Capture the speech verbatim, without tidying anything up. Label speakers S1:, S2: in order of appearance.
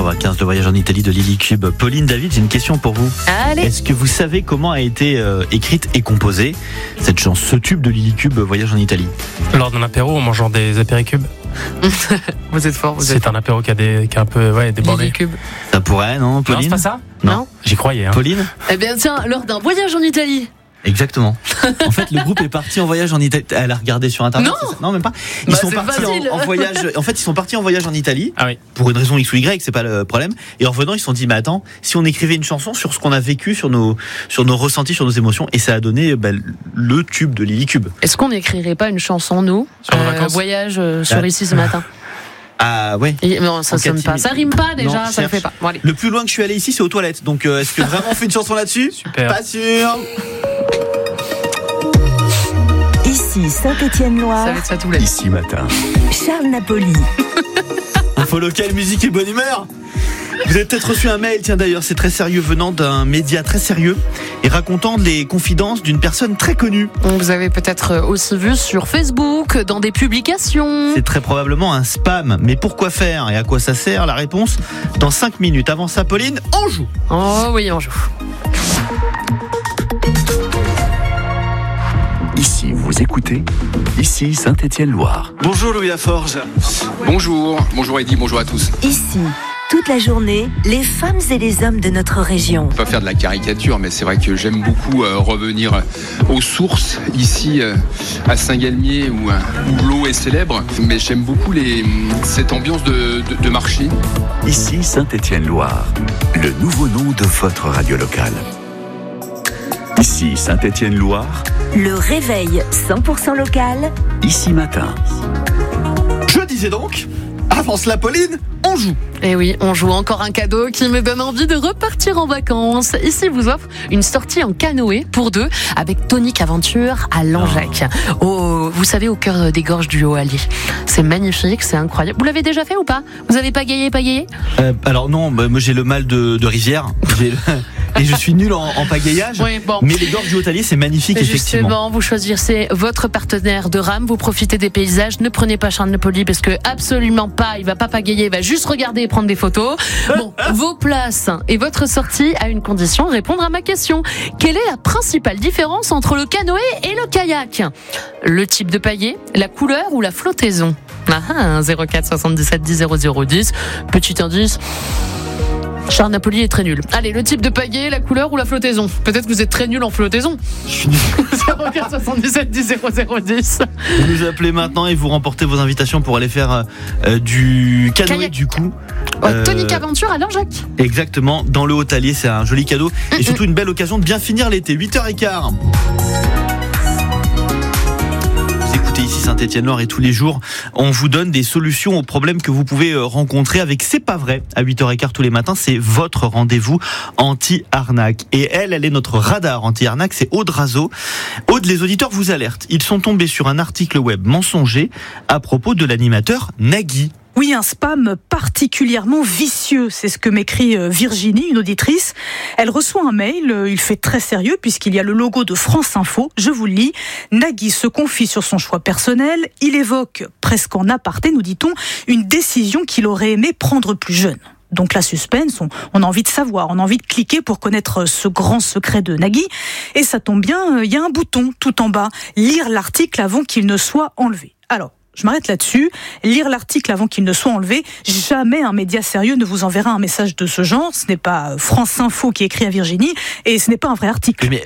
S1: heures quinze, le voyage en Italie de Lily Cube. Pauline, David, j'ai une question pour vous.
S2: Allez.
S1: Est-ce que vous savez comment a été euh, écrite et composée cette chanson, ce tube de Lily Cube, Voyage en Italie?
S3: Lors d'un apéro en mangeant des apéricubes.
S2: Vous êtes fort, vous êtes
S3: C'est un apéro qui a, des, qui a un peu ouais, débordé.
S2: Lily Cube.
S1: Ça pourrait, non,
S3: Non,
S1: Pauline?
S3: c'est pas ça
S1: Non.
S2: Non.
S3: J'y croyais. Hein.
S1: Pauline?
S2: Eh bien tiens, lors d'un voyage en Italie.
S1: Exactement. En fait, le groupe est parti en voyage en Italie. Elle a regardé sur internet.
S2: Non.
S1: c'est ça non, même pas. Ils
S2: Bah,
S1: sont
S2: c'est
S1: partis
S2: facile.
S1: en, en voyage. En fait, ils sont partis en voyage en Italie.
S3: Ah oui.
S1: Pour une raison X ou Y, c'est pas le problème. Et en revenant, ils se sont dit, mais attends, si on écrivait une chanson sur ce qu'on a vécu, sur nos, sur nos ressentis, sur nos émotions, et ça a donné bah, le tube de Lily Cube.
S2: Est-ce qu'on n'écrirait pas une chanson, nous,
S3: Sur nos vacances
S2: voyage euh, sur
S1: Ah.
S2: ici ce matin?
S1: Ah ouais.
S2: Et, non, ça
S1: En
S2: sonne pas.
S1: catimini.
S2: Ça rime pas déjà,
S1: Non,
S2: ça le
S1: cherche.
S2: fait pas. Bon, allez.
S1: Le plus loin que je suis allé ici, c'est aux toilettes. Donc, euh, est-ce que vraiment on fait une chanson là-dessus?
S3: Super.
S1: Pas sûr.
S4: Ici
S2: Ça
S4: Saint-Étienne-Loire,
S2: va être ça tout là.
S5: Ici matin.
S4: Charles Napoli.
S1: Info locale, musique et bonne humeur. Vous avez peut-être reçu un mail, tiens d'ailleurs, c'est très sérieux, venant d'un média très sérieux et racontant les confidences d'une personne très connue.
S2: Vous avez peut-être aussi vu sur Facebook, dans des publications.
S1: C'est très probablement un spam, mais pourquoi faire et à quoi ça sert? La réponse dans cinq minutes. Avant ça, Pauline, on joue.
S2: Oh oui, on joue.
S5: Ici, vous écoutez. Ici, Saint-Étienne-Loire.
S6: Bonjour Louis Laforge. Bonjour, bonjour Eddy, bonjour à tous.
S4: Ici, toute la journée, les femmes et les hommes de notre région.
S6: Pas faire de la caricature, mais c'est vrai que j'aime beaucoup euh, revenir euh, aux sources ici euh, à Saint-Galmier où, euh, où l'eau est célèbre. Mais j'aime beaucoup les, cette ambiance de, de, de marché.
S5: Ici, Saint-Étienne-Loire. Le nouveau nom de votre radio locale. Ici, Saint-Étienne-Loire.
S4: Le réveil cent pour cent local.
S5: Ici matin.
S1: Je disais donc, avance la Pauline, on joue.
S2: Et oui, on joue encore un cadeau qui me donne envie de repartir en vacances. Ici, vous offre une sortie en canoë pour deux avec Tonic Aventure à Langeac. Oh, vous savez, au cœur des gorges du Haut-Allier. C'est magnifique, c'est incroyable. Vous l'avez déjà fait ou pas? Vous avez pagayé, pagayé?
S1: Euh, alors non, bah, moi j'ai le mal de, de rivière. J'ai le- Et je suis nul en, en pagayage.
S2: Oui, bon.
S1: Mais les gorges du Haut-Allier, c'est magnifique, effectivement.
S2: Justement, vous choisissez votre partenaire de rame, vous profitez des paysages, ne prenez pas Charles Napoli parce que absolument pas, il va pas pagayer, il va juste regarder et prendre des photos. Bon, vos places et votre sortie à une condition, répondre à ma question. Quelle est la principale différence entre le canoë et le kayak? Le type de pagaie, la couleur ou la flottaison? Ah ah, zéro quatre soixante-dix-sept dix zéro zéro dix. Petit indice. Charles Napoli est très nul. Allez, le type de pagaie, la couleur ou la flottaison? Peut-être que vous êtes très nul en flottaison. zéro quatre soixante-dix-sept dix zéro zéro dix.
S1: Vous nous appelez maintenant et vous remportez vos invitations pour aller faire euh, du canoë
S2: Kayak.
S1: du coup.
S2: Ouais,
S1: Euh,
S2: Tonic Aventure à Langeac.
S1: Exactement, dans le Haut-Allier, c'est un joli cadeau et surtout une belle occasion de bien finir l'été. huit heures quinze. Vous écoutez ici Saint-Étienne-Loire et tous les jours, on vous donne des solutions aux problèmes que vous pouvez euh, rencontrer avec C'est pas vrai à huit heures quinze tous les matins. C'est votre rendez-vous anti-arnaque. Et elle, elle est notre radar anti-arnaque, c'est Aude Razo. Aude, les auditeurs vous alertent. Ils sont tombés sur un article web mensonger à propos de l'animateur Nagui.
S7: Oui, un spam particulièrement vicieux, c'est ce que m'écrit Virginie, une auditrice. Elle reçoit un mail, il fait très sérieux puisqu'il y a le logo de France Info. Je vous le lis. Nagui se confie sur son choix personnel. Il évoque, presque en aparté, nous dit-on, une décision qu'il aurait aimé prendre plus jeune. Donc la suspense, on, on a envie de savoir, on a envie de cliquer pour connaître ce grand secret de Nagui. Et ça tombe bien, il y a un bouton tout en bas, lire l'article avant qu'il ne soit enlevé. Alors, je m'arrête là-dessus. Lire l'article avant qu'il ne soit enlevé. Jamais un média sérieux ne vous enverra un message de ce genre. Ce n'est pas France Info qui écrit à Virginie et ce n'est pas un vrai article.
S1: Mais